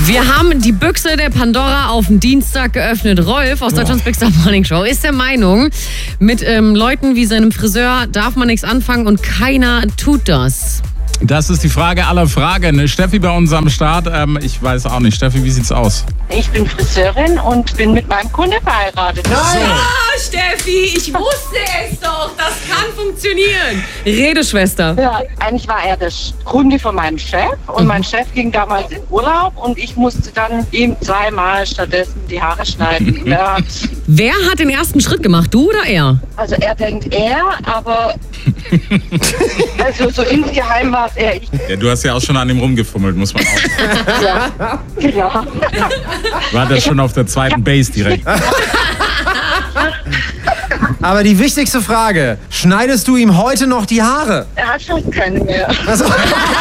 Wir haben die Büchse der Pandora auf den Dienstag geöffnet. Rolf aus Deutschlands Big Star Morning Show ist der Meinung, mit Leuten wie seinem Friseur darf man nichts anfangen und keiner tut das. Das ist die Frage aller Fragen. Steffi bei uns am Start. Ich weiß auch nicht. Steffi, wie sieht's aus? Ich bin Friseurin und bin mit meinem Kunde verheiratet. Nein! Ah, Steffi, ich wusste es doch. Das kann funktionieren. Rede, Schwester. Ja, eigentlich war er der Kunde von meinem Chef und mein Chef ging damals in Urlaub und ich musste dann ihm zweimal stattdessen die Haare schneiden. Ja. Wer hat den ersten Schritt gemacht, du oder er? Also er denkt er, aber also so insgeheim war es er. Ja, du hast ja auch schon an ihm rumgefummelt, muss man auch. Ja, genau. War das schon auf der zweiten Base direkt? Aber die wichtigste Frage, schneidest du ihm heute noch die Haare? Er hat schon keine mehr. Also